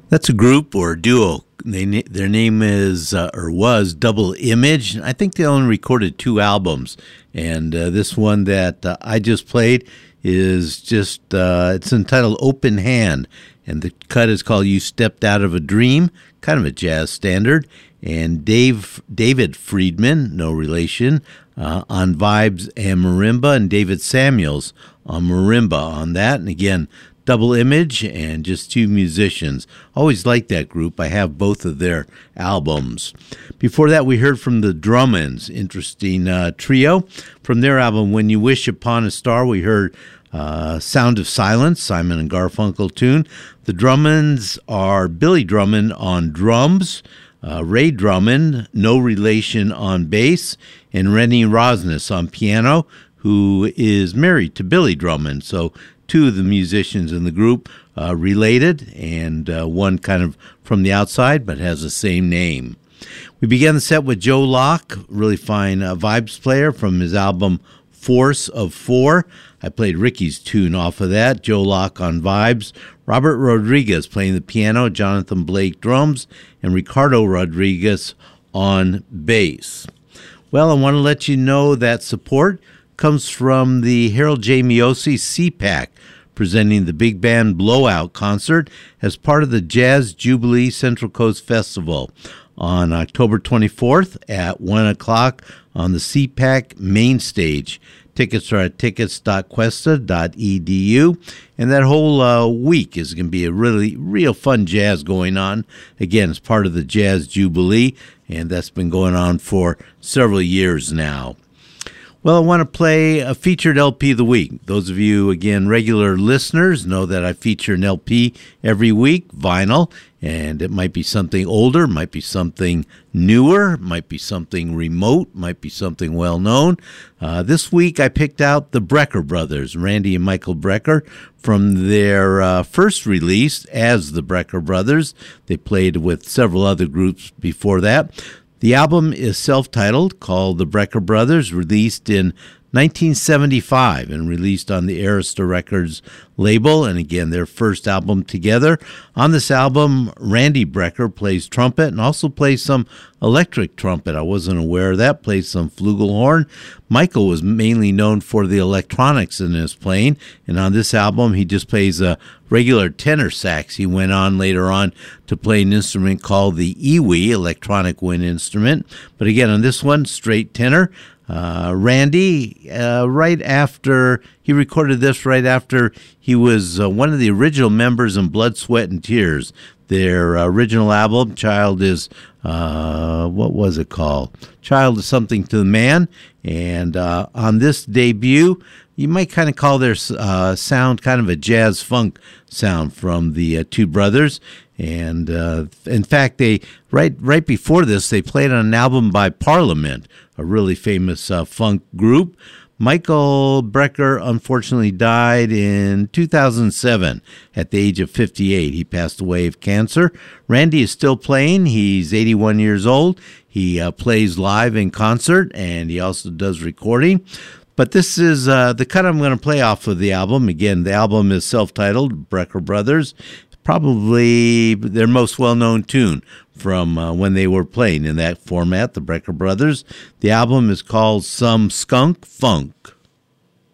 That's a group or a duo. Their name is or was Double Image. I think they only recorded 2 albums, and this one that I just played is just it's entitled Open Hand, and the cut is called You Stepped Out of a Dream, kind of a jazz standard. And David Friedman, no relation, on vibes and marimba, and David Samuels on marimba on that. And again, Double Image and just 2 musicians. Always liked that group. I have both of their albums. Before that, we heard from the Drummonds, interesting trio. From their album, When You Wish Upon a Star, we heard Sound of Silence, Simon and Garfunkel tune. The Drummonds are Billy Drummond on drums, Ray Drummond, no relation, on bass, and Rennie Rosnes on piano, who is married to Billy Drummond. So 2 of the musicians in the group related, and one kind of from the outside, but has the same name. We began the set with Joe Locke, really fine vibes player from his album Force of 4. I played Ricky's tune off of that, Joe Locke on vibes, Robert Rodriguez playing the piano, Jonathan Blake drums, and Ricardo Rodriguez on bass. Well, I want to let you know that support comes from the Harold J. Miosi CPAC, presenting the Big Band Blowout concert as part of the Jazz Jubilee Central Coast Festival on October 24th at 1 o'clock on the CPAC main stage. Tickets are at tickets.cuesta.edu, and that whole week is going to be a real fun jazz going on. Again, it's part of the Jazz Jubilee, and that's been going on for several years now. Well, I want to play a featured LP of the week. Those of you, again, regular listeners know that I feature an LP every week, vinyl, and it might be something older, might be something newer, might be something remote, might be something well-known. This week I picked out the Brecker Brothers, Randy and Michael Brecker, from their first release as the Brecker Brothers. They played with several other groups before that. The album is self-titled, called The Brecker Brothers, released in 1975 and released on the Arista Records label, and again, their first album together. On this album, Randy Brecker plays trumpet and also plays some electric trumpet. I wasn't aware of that. Plays some flugelhorn. Michael was mainly known for the electronics in his playing, and on this album, he just plays a regular tenor sax. He went on later on to play an instrument called the EWI, electronic wind instrument. But again, on this one, straight tenor. Randy, right after, he recorded this right after he was one of the original members in Blood, Sweat, and Tears. Their original album, Child is, what was it called? Child is Something to the Man. And on this debut, you might kind of call their sound kind of a jazz funk sound from the 2 brothers. And in fact, they right before this, they played on an album by Parliament, a really famous funk group. Michael Brecker unfortunately died in 2007 at the age of 58. He passed away of cancer. Randy is still playing. He's 81 years old. He plays live in concert, and he also does recording. But this is the cut I'm going to play off of the album. Again, the album is self-titled, Brecker Brothers. Probably their most well-known tune from when they were playing in that format, the Brecker Brothers. The album is called Some Skunk Funk.